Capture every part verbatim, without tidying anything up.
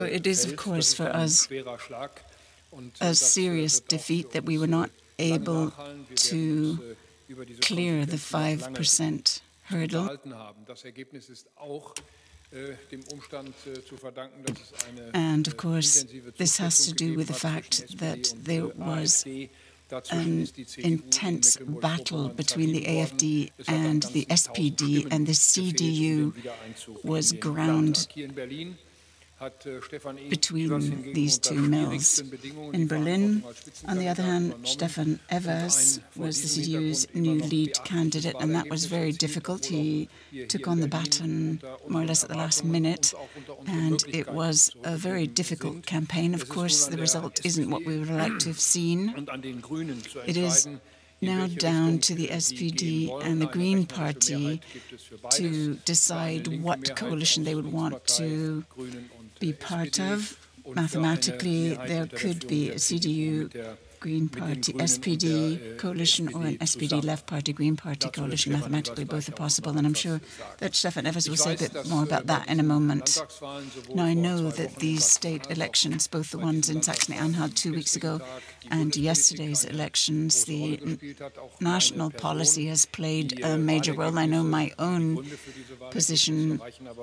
It is, of course, for us a serious defeat that we were not able to clear the five percent hurdle. And, of course, this has to do with the fact that there was an intense battle between the A F D and the S P D, and the C D U was ground between these two mills. In Berlin, on the other hand, Stefan Evers was the C D U's new lead candidate, and that was very difficult. He took on the baton more or less at the last minute, and it was a very difficult campaign. Of course, the result isn't what we would like to have seen. It is now down to the S P D and the Green Party to decide what coalition they would want to be part of. Mathematically, there could be a C D U Green Party, S P D coalition, or an S P D Left Party, Green Party coalition. Mathematically, both are possible, and I'm sure that Stefan Evers will say a bit more about that in a moment. Now, I know that these state elections, both the ones in Saxony-Anhalt two weeks ago and yesterday's elections, the national policy has played a major role. I know my own position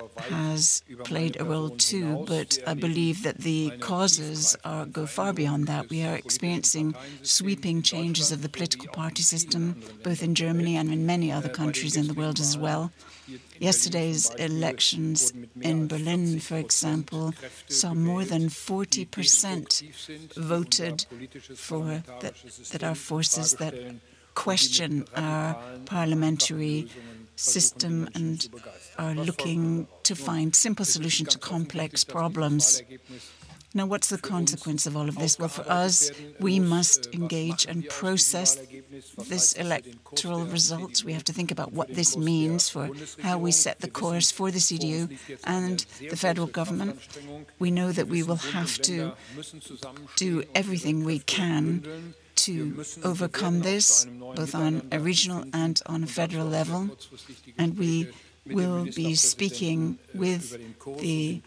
has played a role too, but I believe that the causes are, go far beyond that. We are experiencing sweeping changes of the political party system, both in Germany and in many other countries in the world as well. Yesterday's elections in Berlin, for example, saw more than forty percent voted for that, that are forces that question our parliamentary system and are looking to find simple solutions to complex problems. Now, what's the consequence of all of this? Well, for us, we must engage and process this electoral results. We have to think about what this means for how we set the course for the C D U and the federal government. We know that we will have to do everything we can to overcome this, both on a regional and on a federal level. And we will be speaking with the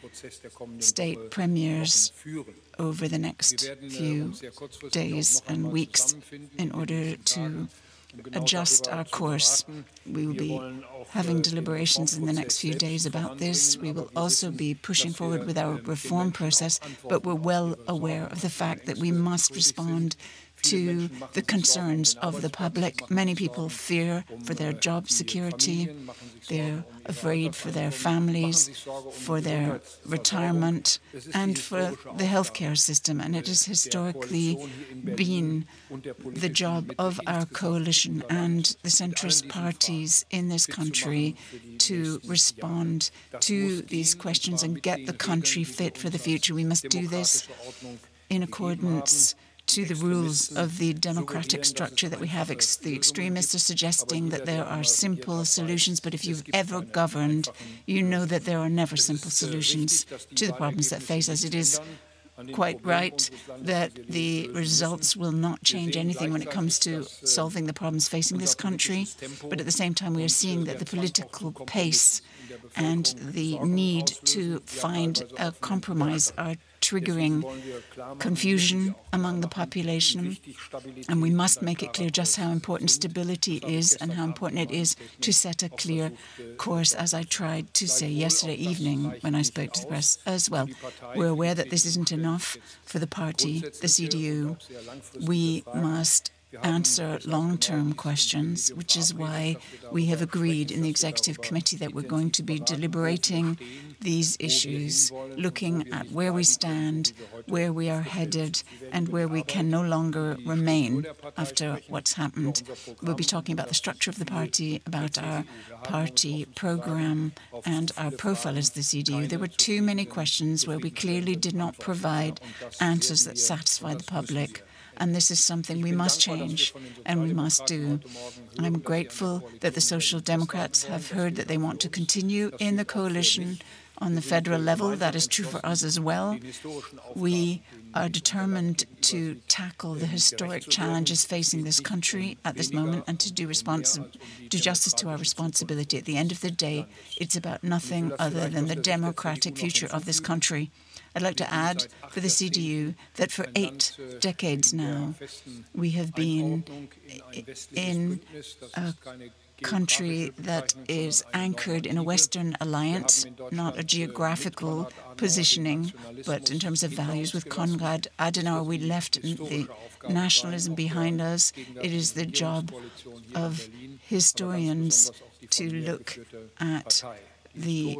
state premiers over the next few days and weeks in order to adjust our course. We will be having deliberations in the next few days about this. We will also be pushing forward with our reform process, but we're well aware of the fact that we must respond to the concerns of the public. Many people fear for their job security. They're afraid for their families, for their retirement, and for the healthcare system. And it has historically been the job of our coalition and the centrist parties in this country to respond to these questions and get the country fit for the future. We must do this in accordance to the rules of the democratic structure that we have. Ex the extremists are suggesting that there are simple solutions, but if you've ever governed, you know that there are never simple solutions to the problems that face us. It is quite right that the results will not change anything when it comes to solving the problems facing this country, but at the same time we are seeing that the political pace and the need to find a compromise are triggering confusion among the population, and we must make it clear just how important stability is and how important it is to set a clear course, as I tried to say yesterday evening when I spoke to the press as well. We're aware that this isn't enough for the party, the C D U. We must answer long-term questions, which is why we have agreed in the Executive Committee that we're going to be deliberating these issues, looking at where we stand, where we are headed, and where we can no longer remain after what's happened. We'll be talking about the structure of the party, about our party program, and our profile as the C D U. There were too many questions where we clearly did not provide answers that satisfy the public. And this is something we must change and we must do. I'm grateful that the Social Democrats have heard that they want to continue in the coalition on the federal level. That is true for us as well. We are determined to tackle the historic challenges facing this country at this moment and to do, do justice to our responsibility. At the end of the day, it's about nothing other than the democratic future of this country. I'd like to add for the C D U that for eight decades now, we have been in a country that is anchored in a Western alliance, not a geographical positioning, but in terms of values. With Konrad Adenauer, we left the nationalism behind us. It is the job of historians to look at the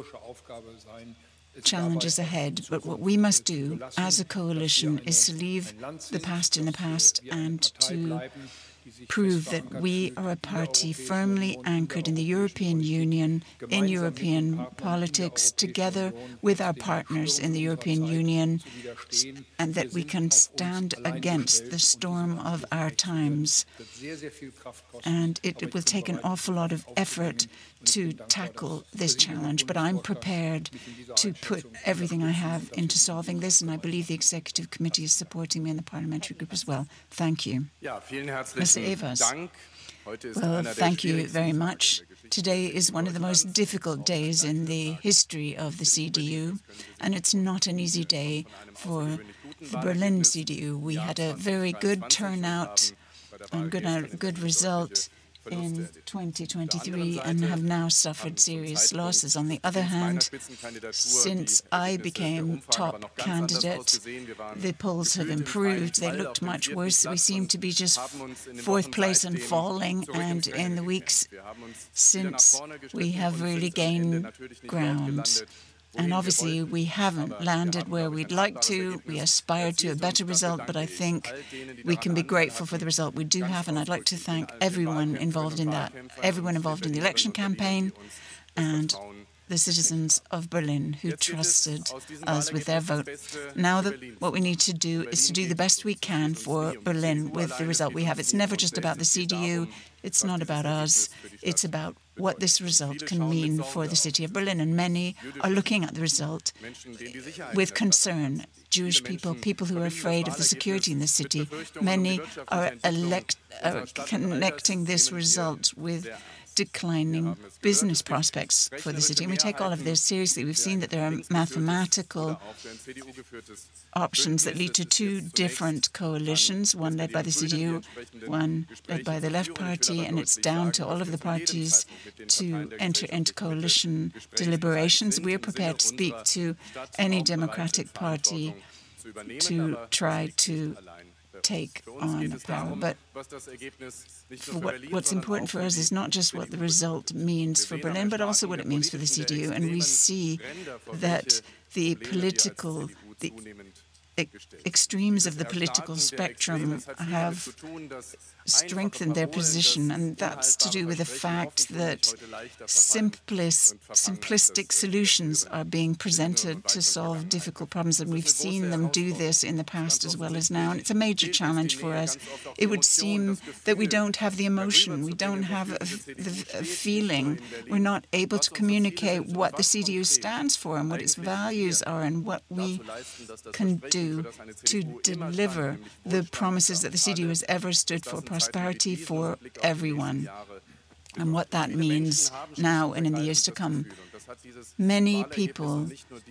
challenges ahead. But what we must do as a coalition is to leave the past in the past and to prove that we are a party firmly anchored in the European Union, in European politics, together with our partners in the European Union, and that we can stand against the storm of our times. And it, it will take an awful lot of effort to tackle this challenge, but I'm prepared to put everything I have into solving this, and I believe the Executive Committee is supporting me in the Parliamentary Group as well. Thank you. Mister Evers. Well, thank you very much. Today is one of the most difficult days in the history of the C D U, and it's not an easy day for the Berlin C D U. We had a very good turnout and good, uh, good result in twenty twenty-three and have now suffered serious losses. On the other hand, since I became top candidate, the polls have improved. They looked much worse. We seem to be just fourth place and falling, and in the weeks since, we have really gained ground. And obviously, we haven't landed where we'd like to. We aspire to a better result, but I think we can be grateful for the result we do have. And I'd like to thank everyone involved in that, everyone involved in the election campaign, and the citizens of Berlin who trusted us with their vote. Now, the, what we need to do is to do the best we can for Berlin with the result we have. It's never just about the C D U. It's not about us. It's about what this result can mean for the city of Berlin. And many are looking at the result with concern. Jewish people, people who are afraid of the security in the city. Many are, elect, are connecting this result with declining business prospects for the city. And we take all of this seriously. We've seen that there are mathematical options that lead to two different coalitions, one led by the C D U, one led by the Left Party, and it's down to all of the parties to enter into coalition deliberations. We are prepared to speak to any democratic party to try to take on power. But for what, what's important for us is not just what the result means for Berlin, but also what it means for the C D U. And we see that the political, the extremes of the political spectrum have strengthened their position, and that's to do with the fact that simplest, simplistic solutions are being presented to solve difficult problems, and we've seen them do this in the past as well as now, and it's a major challenge for us. It would seem that we don't have the emotion, we don't have a, the, a feeling, we're not able to communicate what the C D U stands for and what its values are and what we can do to deliver the promises that the C D U has ever stood for: prosperity for everyone, and what that means now and in the years to come. Many people,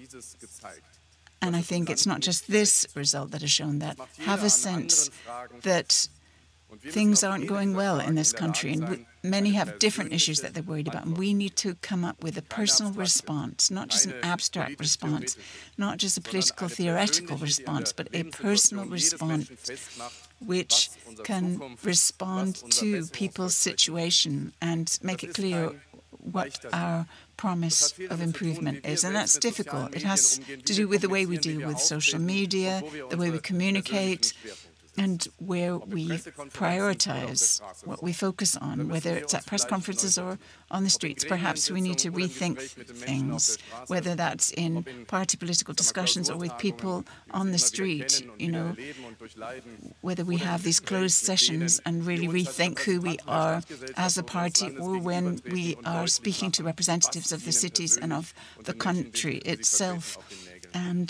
and I think it's not just this result that has shown that, have a sense that things aren't going well in this country, and we, many have different issues that they're worried about. And we need to come up with a personal response, not just an abstract response, not just a political theoretical response, but a personal response which can respond to people's situation and make it clear what our promise of improvement is. And that's difficult. It has to do with the way we deal with social media, the way we communicate, and where we prioritize what we focus on, whether it's at press conferences or on the streets. Perhaps we need to rethink things, whether that's in party political discussions or with people on the street, you know, whether we have these closed sessions and really rethink who we are as a party, or when we are speaking to representatives of the cities and of the country itself, and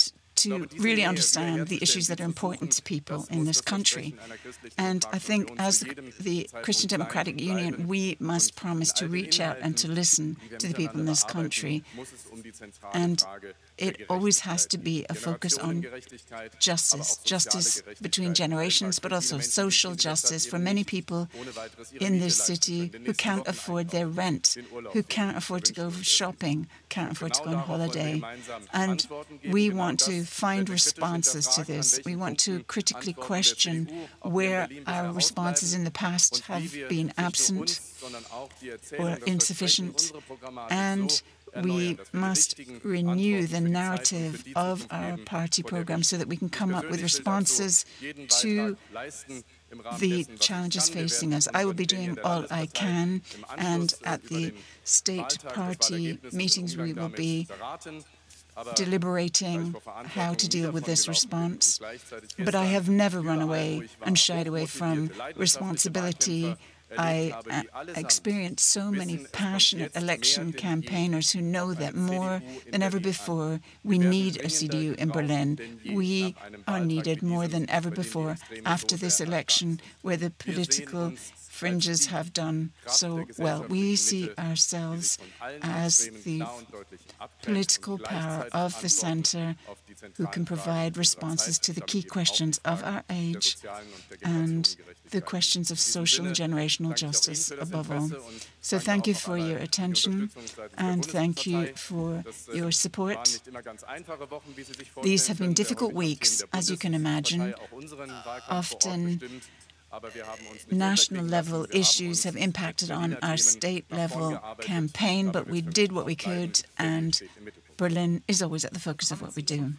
to really understand the issues that are important to people in this country. And I think as the, the Christian Democratic Union, we must promise to reach out and to listen to the people in this country. And it always has to be a focus on justice, justice between generations, but also social justice for many people in this city who can't afford their rent, who can't afford to go shopping, can't afford to go on holiday. And we want to find responses to this. We want to critically question where our responses in the past have been absent or insufficient, and we must renew the narrative of our party program so that we can come up with responses to the challenges facing us. I will be doing all I can, and at the state party meetings we will be deliberating how to deal with this response. But I have never run away and shied away from responsibility. I uh, experienced so many passionate election campaigners who know that more than ever before, we need a C D U in Berlin. We are needed more than ever before after this election, where the political fringes have done so well. We see ourselves as the political power of the centre who can provide responses to the key questions of our age and the questions of social and generational justice above all. So thank you for your attention and thank you for your support. These have been difficult weeks, as you can imagine. Often national level issues have impacted on our state level campaign, but we did what we could, and Berlin is always at the focus of what we do.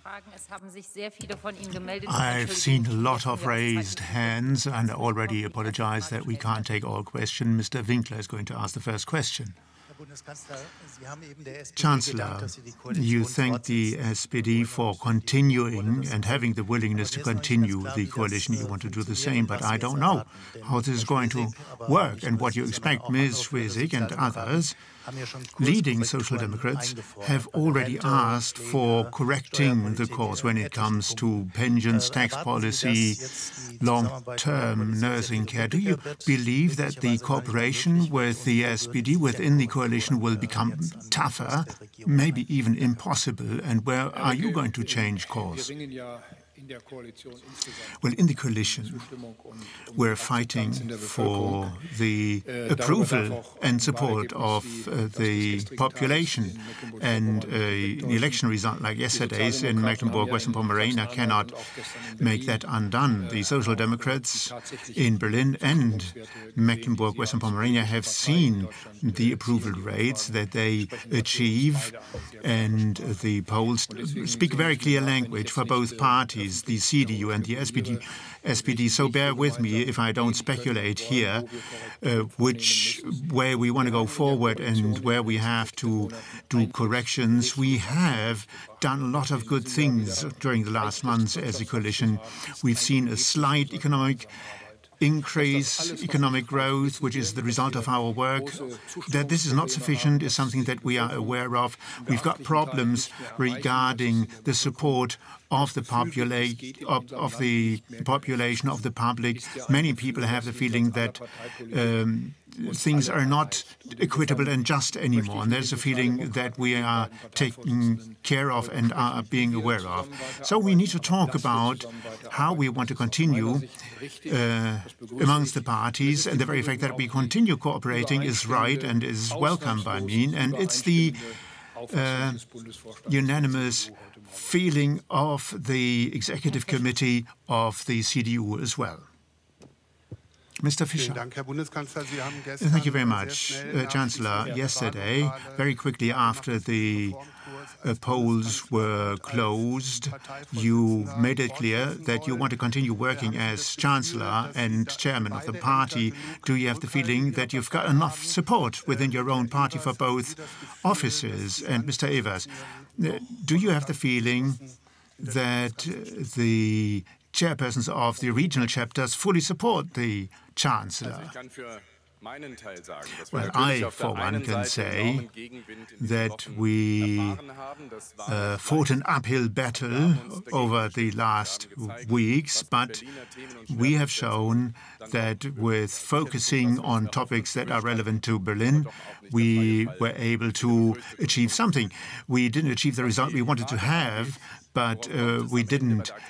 I've seen a lot of raised hands, and I already apologize that we can't take all questions. Mister Winkler is going to ask the first question. Chancellor, you thank the S P D for continuing and having the willingness to continue the coalition. You want to do the same, but I don't know how this is going to work and what you expect. Miz Schwesig and others, leading Social Democrats, have already asked for correcting the course when it comes to pensions, tax policy, long-term nursing care. Do you believe that the cooperation with the S P D within the coalition will become tougher, maybe even impossible? And where are you going to change course? Well, in the coalition, we're fighting for the approval and support of uh, the population. And uh, an election result like yesterday's in Mecklenburg-Western Pomerania cannot make that undone. The Social Democrats in Berlin and Mecklenburg-Western Pomerania have seen the approval rates that they achieve, and the polls speak very clear language for both parties, the C D U and the S P D. S P D. So bear with me if I don't speculate here uh, which way we want to go forward and where we have to do corrections. We have done a lot of good things during the last months as a coalition. We've seen a slight economic increase, economic growth, which is the result of our work. That this is not sufficient is something that we are aware of. We've got problems regarding the support of the population, of, of the population, of the public. Many people have the feeling that um, things are not equitable and just anymore, and there's a feeling that we are taken care of and are being aware of. So we need to talk about how we want to continue uh, amongst the parties, and the very fact that we continue cooperating is right and is welcomed by me, and it's the uh, unanimous feeling of the Executive Committee of the C D U as well. Mister Fischer. Thank you very much, uh, Chancellor. Yesterday, very quickly after the uh, polls were closed, you made it clear that you want to continue working as Chancellor and Chairman of the party. Do you have the feeling that you've got enough support within your own party for both offices? And Mister Evers, uh, do you have the feeling that the chairpersons of the regional chapters fully support the Chancellor? Well, I, for one, can say that we uh, fought an uphill battle over the last weeks, but we have shown that with focusing on topics that are relevant to Berlin, we were able to achieve something. We didn't achieve the result we wanted to have, but uh, we didn't